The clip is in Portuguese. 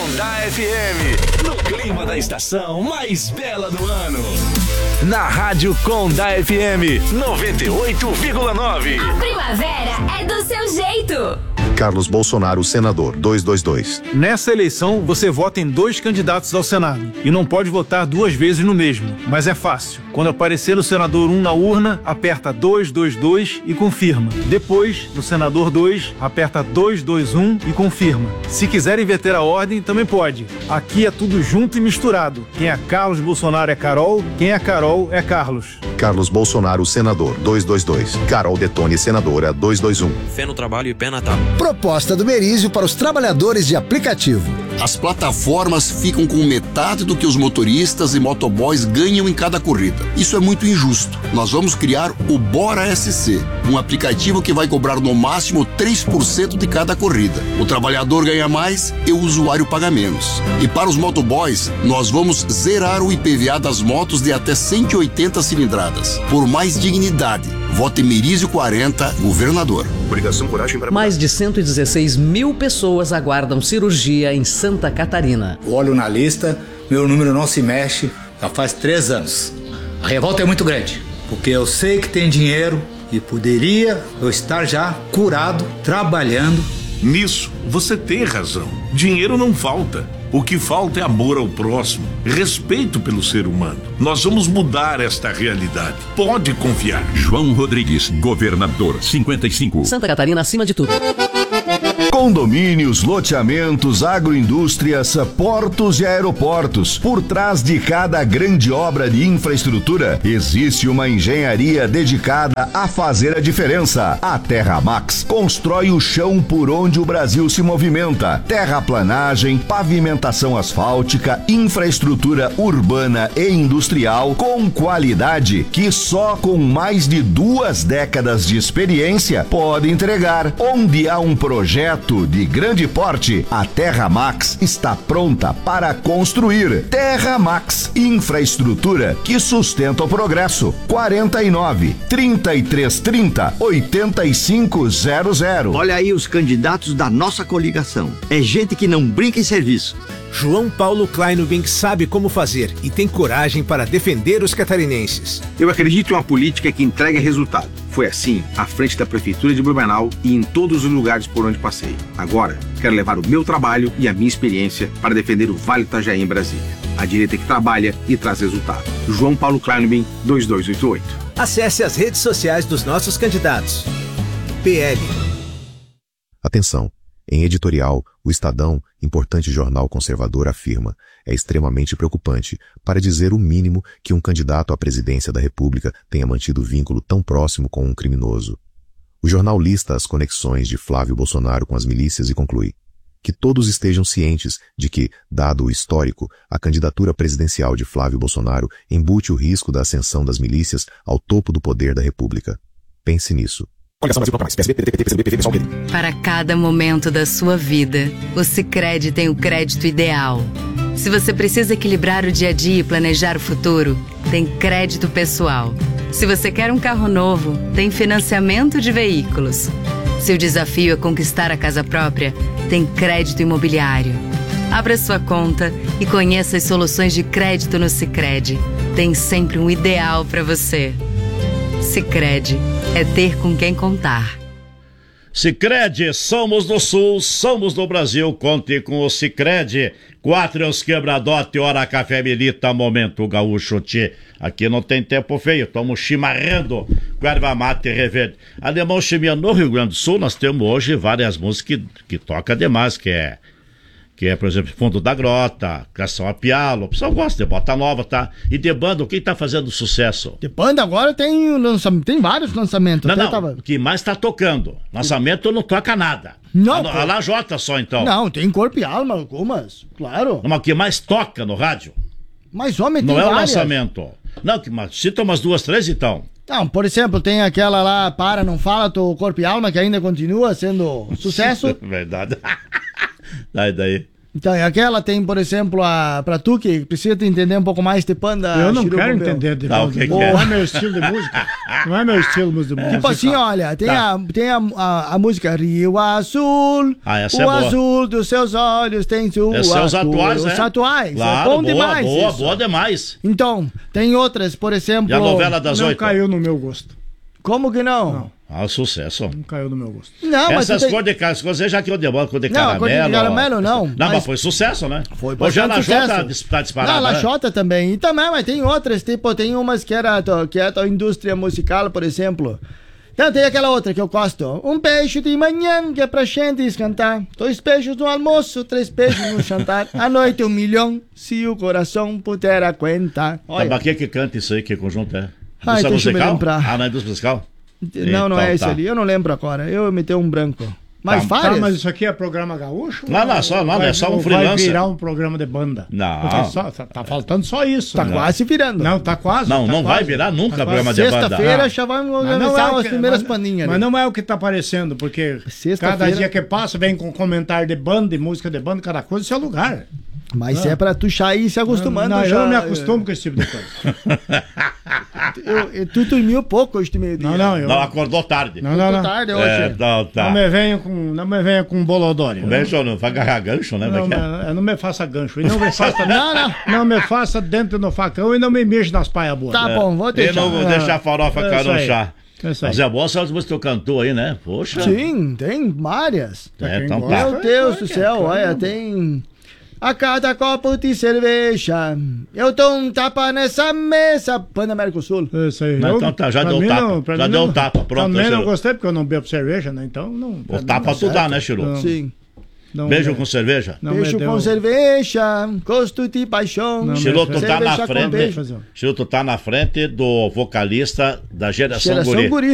da FM, no clima da estação mais bela do ano. Na Rádio Com da FM 98,9. A primavera é do seu jeito. Carlos Bolsonaro, senador, 222. Nessa eleição, você vota em 2 candidatos ao Senado e não pode votar 2 vezes no mesmo, mas é fácil. Quando aparecer o senador 1 na urna, aperta 222 e confirma. Depois, no senador 2, aperta 221 e confirma. Se quiser inverter a ordem, também pode. Aqui é tudo junto e misturado. Quem é Carlos Bolsonaro é Carol, quem é Carol é Carlos. Carlos Bolsonaro, senador, 222. Carol Detone, senadora, 221. Fé no trabalho e pé na tábua. Proposta do Merizio para os trabalhadores de aplicativo. As plataformas ficam com metade do que os motoristas e motoboys ganham em cada corrida. Isso é muito injusto. Nós vamos criar o Bora SC, um aplicativo que vai cobrar no máximo 3% de cada corrida. O trabalhador ganha mais e o usuário paga menos. E para os motoboys, nós vamos zerar o IPVA das motos de até 180 cilindradas. Por mais dignidade. Vote Merizio 40, governador. Coligação Coragem para... Mais de 116 mil pessoas aguardam cirurgia em Santa Catarina. Olho na lista, meu número não se mexe, já faz 3 anos. A revolta é muito grande, porque eu sei que tem dinheiro e poderia eu estar já curado, trabalhando. Nisso, você tem razão. Dinheiro não falta. O que falta é amor ao próximo, respeito pelo ser humano. Nós vamos mudar esta realidade. Pode confiar. João Rodrigues, governador, 55. Santa Catarina acima de tudo. Condomínios, loteamentos, agroindústrias, portos e aeroportos. Por trás de cada grande obra de infraestrutura, existe uma engenharia dedicada a fazer a diferença. A Terramax constrói o chão por onde o Brasil se movimenta. Terraplanagem, pavimentação asfáltica, infraestrutura urbana e industrial com qualidade que só com mais de 2 décadas de experiência pode entregar. Onde há um projeto de grande porte, a Terramax está pronta para construir. Terramax, infraestrutura que sustenta o progresso. 49 3330 8500. Olha aí os candidatos da nossa coligação. É gente que não brinca em serviço. João Paulo Kleinubing sabe como fazer e tem coragem para defender os catarinenses. Eu acredito em uma política que entrega resultado. Foi assim à frente da Prefeitura de Blumenau e em todos os lugares por onde passei. Agora, quero levar o meu trabalho e a minha experiência para defender o Vale do Itajaí em Brasília. A direita que trabalha e traz resultado. João Paulo Kleinubing, 2288. Acesse as redes sociais dos nossos candidatos. PL. Atenção! Em editorial, o Estadão, importante jornal conservador, afirma: é extremamente preocupante, para dizer o mínimo, que um candidato à presidência da República tenha mantido vínculo tão próximo com um criminoso. O jornal lista as conexões de Flávio Bolsonaro com as milícias e conclui: que todos estejam cientes de que, dado o histórico, a candidatura presidencial de Flávio Bolsonaro embute o risco da ascensão das milícias ao topo do poder da República. Pense nisso. Para cada momento da sua vida, o Sicredi tem o crédito ideal. Se você precisa equilibrar o dia a dia e planejar o futuro, tem crédito pessoal. Se você quer um carro novo, tem financiamento de veículos. Se o desafio é conquistar a casa própria, tem crédito imobiliário. Abra sua conta e conheça as soluções de crédito no Sicredi. Tem sempre um ideal para você. Sicredi é ter com quem contar. Sicredi, somos do Sul, somos do Brasil, conte com o Sicredi. 4 os quebradote, hora café milita, momento gaúcho tchê. Aqui não tem tempo feio, estamos chimarrando com erva mate e reverde. Alemão Chimia, no Rio Grande do Sul, nós temos hoje várias músicas que toca demais, que é, por exemplo, Fundo da Grota, Canção a Pialo. O pessoal gosta de bossa nova, tá? E de banda, quem tá fazendo sucesso? De banda agora tem vários lançamentos. O que mais tá tocando? Lançamento não toca nada. Não. A Lajota só, então. Não, tem Corpo e Alma, algumas, claro. Não, mas o que mais toca no rádio? Mas, homem, tem várias. Não é o várias. lançamento. Não, cita umas 2, 3, então. Não, por exemplo, tem aquela lá, Para, Não Fala, Tô Corpo e Alma, que ainda continua sendo sucesso. Verdade. Daí. Então, e aquela tem, por exemplo, pra tu que precisa entender um pouco mais de Panda. Eu não Chiru quero Bombeu. entender de Não, música. o que que é? Não é meu estilo de música. Não é meu estilo de música. Tipo assim, olha, tem, a música Rio Azul, essa o é boa. azul dos seus olhos tem sua Esses são os atuais, né? Os atuais, Claro, é bom boa, demais boa, isso. boa demais. Então, tem outras, por exemplo... E a novela das Não 8? caiu no meu gosto. Como que não? Ah, sucesso. Não caiu no meu gosto. Não, mas essas tu tem- cores de caramelo, você já criou de bola, cor de Não, a cor de caramelo. caramelo não, Não, mas- mas foi sucesso, né? Foi Hoje a bastante Lajota sucesso. tá disparada. Não, a né? Lajota também. E também, mas tem outras, tipo, tem umas que é a indústria musical, por exemplo. Então tem aquela outra que eu gosto. Um peixe de manhã que é pra gente escantar. 2 peixes no almoço, 3 peixes no jantar. À noite 1 milhão, se o coração puder aguentar. Tá, mas quem que canta isso aí? Que conjunto é? Ai, Indústria deixa eu me musical? lembrar. Ah, na indústria musical? Não, não Então, é esse tá. ali. Eu não lembro agora. Eu metei um branco. Mas Tá, várias. mas isso aqui é programa gaúcho? Não, não, só, não, Vai- é só um ou freelancer. Vai virar um programa de banda. Não. Porque tá faltando só isso. Tá né? quase virando. Não, tá quase. Não, tá não quase. vai virar nunca Tá programa quase. de banda. Sexta-feira Não. já vamos Mas não organizar é o as que- primeiras mas- paninhas. Mas ali. não é o que tá aparecendo, porque Sexta-feira- cada dia que passa vem com comentário de banda, de música de banda, cada coisa, isso é lugar. Mas é pra tu ir se acostumando. Não, eu já. não me acostumo com esse tipo de coisa. Tu dormiu pouco hoje de meio-dia. Não, eu... Não, acordou tarde. Não, não, não. tarde hoje. Não, tá. Não me venha com bolodório. Gancho não, vai agarrar gancho, né? Não, Vai que é. não me faça gancho. E não me faça, Não. não me faça dentro no facão e não me mexa nas paias boas. Tá bom, vou E deixar. não vou deixar a farofa É cair isso no aí. chá. É isso aí. Mas é boa essa música que tu cantou aí, né? Poxa. Sim, tem várias. É, então gosta. tá. Meu Deus do céu, olha, tem... A cada copo de cerveja, eu dou um tapa nessa mesa. Panda Mercosul. Isso aí. Não, então tá, já pra deu mim tapa. não- pra Já mim deu não- tapa, pronto, Também não Chiru. gostei porque eu não bebo cerveja, né? Então não. pra O mim tapa não tu dá, serve. né, Chiru? Não, Sim. não Beijo me- com cerveja? não me Beijo deu- com cerveja, gosto de paixão. Não, Chiru, tu tá cerveja na com frente. beijo. Chiru, tu tá na frente do vocalista da Geração Geração Guri. Guri.